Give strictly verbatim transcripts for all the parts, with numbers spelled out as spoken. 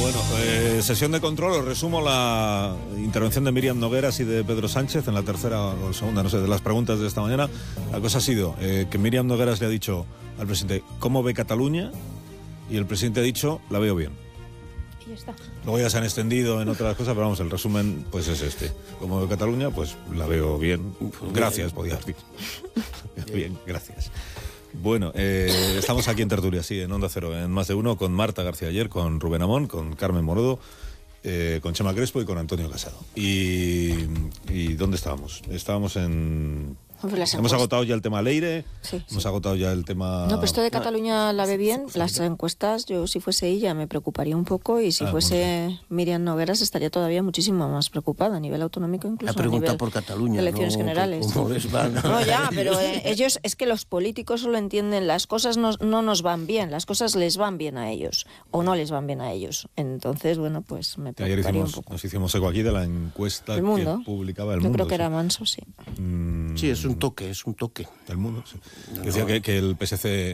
Bueno, eh, sesión de control. Os resumo la intervención de Míriam Nogueras y de Pedro Sánchez en la tercera o segunda, no sé, de las preguntas de esta mañana. La cosa ha sido eh, que Míriam Nogueras le ha dicho al presidente ¿cómo ve Cataluña? Y el presidente ha dicho la veo bien. Y ya está. Luego ya se han extendido en otras cosas, pero vamos, el resumen pues es este. ¿Cómo ve Cataluña? Pues la veo bien. Gracias, podía decir. Bien, gracias. Bueno, eh, estamos aquí en Tertulia, sí, en Onda Cero, en Más de Uno, con Marta García Ayer, con Rubén Amón, con Carmen Morodo, eh, con Chema Crespo y con Antonio Casado. Y, ¿y dónde estábamos? Estábamos en... Hemos agotado ya el tema Leire, sí, hemos sí. agotado ya el tema... No, pero esto de Cataluña la ve bien. Las encuestas, yo si fuese ella me preocuparía un poco y si ah, fuese Míriam Nogueras estaría todavía muchísimo más preocupada a nivel autonómico, incluso la pregunta a nivel por Cataluña, de elecciones no, generales. ¿cómo les van? No, ya, pero eh, ellos, es que los políticos solo entienden las cosas no, no nos van bien, las cosas les van bien a ellos o no les van bien a ellos. Entonces, bueno, pues me preocuparía Ayer hicimos, un poco. nos hicimos eco aquí de la encuesta El Mundo. que publicaba El Yo Mundo. creo que sí. era Manso, sí. Mm, Sí, es un toque, es un toque. El Mundo, sí. No, Decía no. que, que el P S C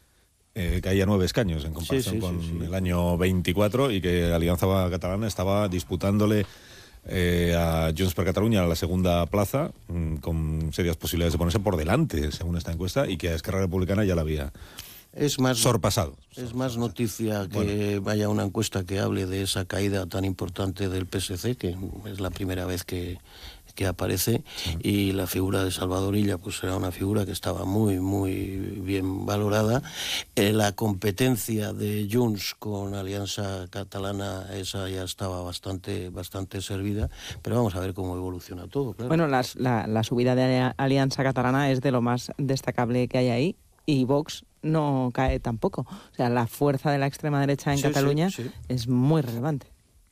eh, caía nueve escaños en comparación Sí, sí, con sí, sí. el año veinticuatro y que Alianza Catalana estaba disputándole eh, a Junts per Catalunya la segunda plaza mm, con serias posibilidades de ponerse por delante, según esta encuesta, y que a Esquerra Republicana ya la había Es más, sorpasado. es más noticia que Bueno. vaya una encuesta que hable de esa caída tan importante del P S C, que es la primera vez que, que aparece, sí. Y la figura de Salvador Illa pues era una figura que estaba muy, muy bien valorada. Eh, la competencia de Junts con Alianza Catalana, esa ya estaba bastante, bastante servida, pero vamos a ver cómo evoluciona todo, claro. Bueno, las, la, la subida de Alianza Catalana es de lo más destacable que hay ahí, y Vox no cae tampoco. O sea, la fuerza de la extrema derecha en sí, Cataluña sí, sí. es muy relevante.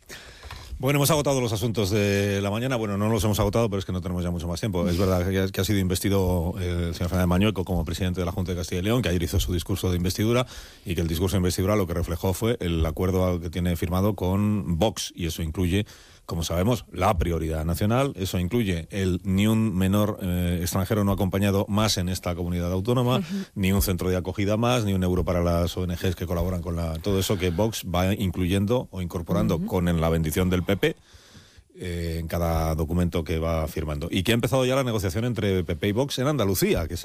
Bueno, hemos agotado los asuntos de la mañana. Bueno, no los hemos agotado, pero es que no tenemos ya mucho más tiempo. Es verdad que, que ha sido investido eh, el señor Fernández Mañueco como presidente de la Junta de Castilla y León, que ayer hizo su discurso de investidura y que el discurso de investidura lo que reflejó fue el acuerdo al que tiene firmado con Vox, y eso incluye, como sabemos, la prioridad nacional. Eso incluye el ni un menor eh, extranjero no acompañado más en esta comunidad autónoma, uh-huh. ni un centro de acogida más, ni un euro para las O N Ges que colaboran con la... Todo eso que Vox va incluyendo o incorporando uh-huh. con en la bendición del P P eh, en cada documento que va firmando. Y que ha empezado ya la negociación entre P P y Vox en Andalucía, que